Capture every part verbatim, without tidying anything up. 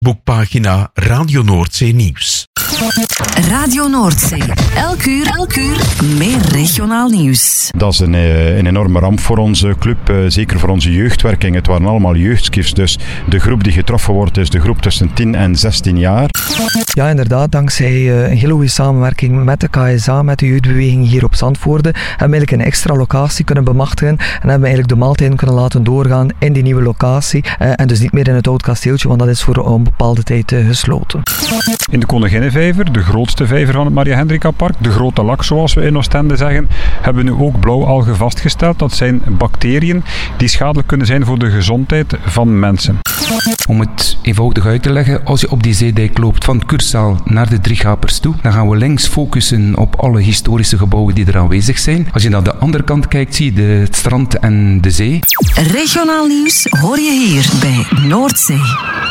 Boekpagina Radio Noordzee Nieuws. Radio Noordzee. Elk uur, elk uur meer regionaal nieuws. Dat is een, een enorme ramp voor onze club, zeker voor onze jeugdwerking. Het waren allemaal jeugdskifs, dus de groep die getroffen wordt is de groep tussen tien en zestien jaar. Ja, inderdaad, dankzij een hele goede samenwerking met de K S A, met de jeugdbeweging hier op Zandvoorde, hebben we eigenlijk een extra locatie kunnen bemachtigen en hebben we eigenlijk de maaltijden kunnen laten doorgaan in die nieuwe locatie en dus niet meer in het oud kasteeltje, want dat is voor een bepaalde tijd gesloten. In de Koninginnenvijver, de grootste vijver van het Maria Hendrika Park, de grote lak zoals we in Oostende zeggen, hebben we nu ook blauwalgen vastgesteld. Dat zijn bacteriën die schadelijk kunnen zijn voor de gezondheid van mensen. Om het eenvoudig uit te leggen, als je op die zeedijk loopt van Cursaal naar de Drie Gapers toe, dan gaan we links focussen op alle historische gebouwen die er aanwezig zijn. Als je naar de andere kant kijkt, zie je de, het strand en de zee. Regionaal nieuws hoor je hier bij Noordzee.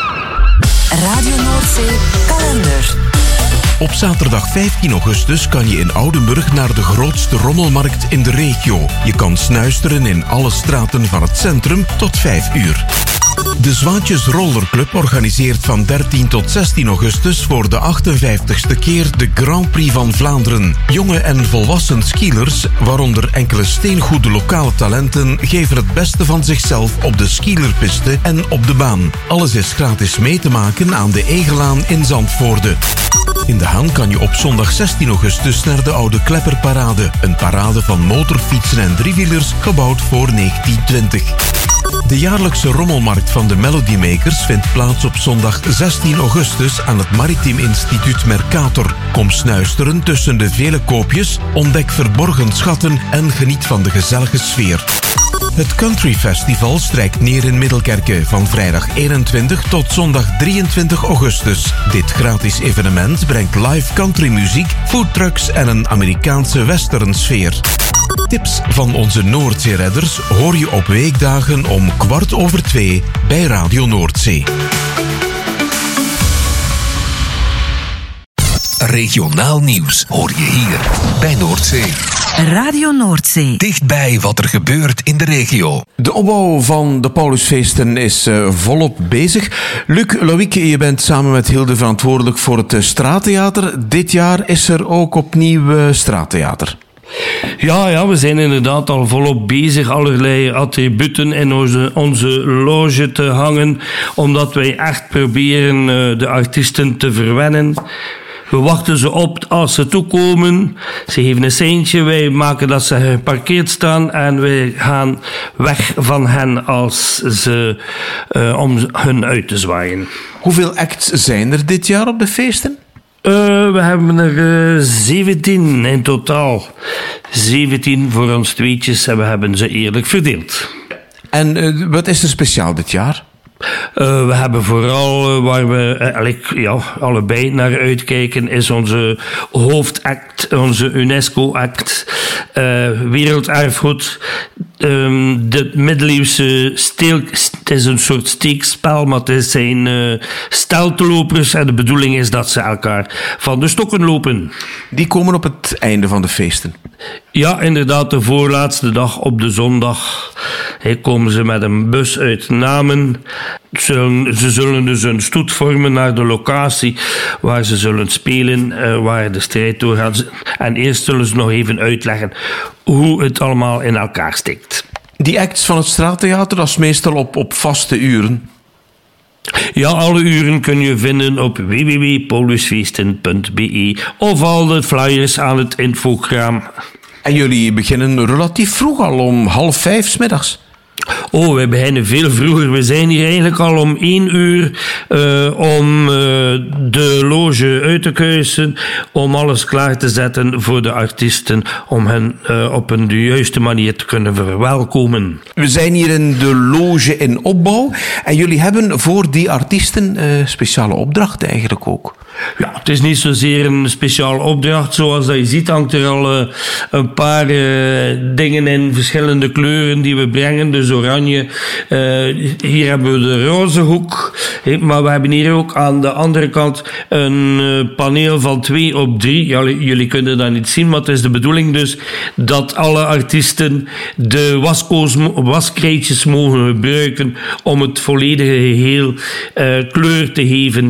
Radio Noordzee kalender. Op zaterdag vijftien augustus kan je in Oudenburg naar de grootste rommelmarkt in de regio. Je kan snuisteren in alle straten van het centrum tot vijf uur. De Zwaantjes Rollerclub organiseert van dertien tot zestien augustus voor de achtenvijftigste keer de Grand Prix van Vlaanderen. Jonge en volwassen skielers, waaronder enkele steengoede lokale talenten, geven het beste van zichzelf op de skielerpiste en op de baan. Alles is gratis mee te maken aan de Egelaan in Zandvoorde. In De Haan kan je op zondag zestien augustus naar de Oude Klepperparade. Een parade van motorfietsen en driewielers gebouwd voor negentien twintig. De jaarlijkse rommelmarkt van de Melody Makers vindt plaats op zondag zestien augustus aan het Maritiem Instituut Mercator. Kom snuisteren tussen de vele koopjes, ontdek verborgen schatten en geniet van de gezellige sfeer. Het Country Festival strijkt neer in Middelkerke van vrijdag eenentwintig tot zondag drieëntwintig augustus. Dit gratis evenement brengt live countrymuziek, foodtrucks en een Amerikaanse westernsfeer. Tips van onze Noordzeeredders hoor je op weekdagen om kwart over twee bij Radio Noordzee. Regionaal nieuws hoor je hier bij Noordzee. Radio Noordzee. Dichtbij wat er gebeurt in de regio. De opbouw van de Paulusfeesten is uh, volop bezig. Luc Loïc, je bent samen met Hilde verantwoordelijk voor het uh, straattheater. Dit jaar is er ook opnieuw uh, straattheater. Ja, ja, we zijn inderdaad al volop bezig allerlei attributen in onze, onze loge te hangen, omdat wij echt proberen uh, de artiesten te verwennen. We wachten ze op als ze toekomen. Ze geven een seintje, wij maken dat ze geparkeerd staan en wij gaan weg van hen als ze, uh, om hun uit te zwaaien. Hoeveel acts zijn er dit jaar op de feesten? Uh, we hebben er uh, zeventien in totaal. zeventien voor ons tweetjes en we hebben ze eerlijk verdeeld. En uh, wat is er speciaal dit jaar? Uh, we hebben vooral, uh, waar we eigenlijk ja, allebei naar uitkijken, is onze hoofdact, onze UNESCO-act, uh, werelderfgoed. Um, de middeleeuwse steel, het is een soort steekspel, maar het zijn uh, steltlopers en de bedoeling is dat ze elkaar van de stokken lopen. Die komen op het einde van de feesten? Ja, inderdaad, de voorlaatste dag op de zondag. Hey, komen ze met een bus uit Namen. Zullen, ze zullen dus een stoet vormen naar de locatie waar ze zullen spelen, uh, waar de strijd doorgaat. En eerst zullen ze nog even uitleggen hoe het allemaal in elkaar steekt. Die acts van het straattheater, dat is meestal op, op vaste uren? Ja, alle uren kun je vinden op w w w punt paulusfeesten punt b e of al de flyers aan het infograam. En jullie beginnen relatief vroeg al, om half vijf 's middags? Oh, wij beginnen veel vroeger. We zijn hier eigenlijk al om één uur uh, om uh, de loge uit te kuisen, om alles klaar te zetten voor de artiesten, om hen uh, op een de juiste manier te kunnen verwelkomen. We zijn hier in de loge in opbouw en jullie hebben voor die artiesten uh, speciale opdrachten eigenlijk ook. Ja, het is niet zozeer een speciaal opdracht. Zoals dat je ziet hangt er al uh, een paar uh, dingen in verschillende kleuren die we brengen. Dus oranje. Uh, hier hebben we de roze hoek. Hey, maar we hebben hier ook aan de andere kant een uh, paneel van twee op drie. Ja, jullie kunnen dat niet zien, maar het is de bedoeling dus dat alle artiesten de waskoos, waskrijtjes mogen gebruiken om het volledige geheel uh, kleur te geven.